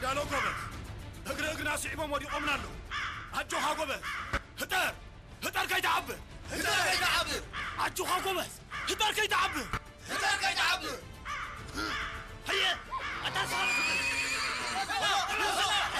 حدالو قبل اقرا ناس عيبهم ودي قمنا له عجوها قبل هتر كي تعبر هتر كي تعبر عجوها قبل هتر كي تعبر هتر كي تعبر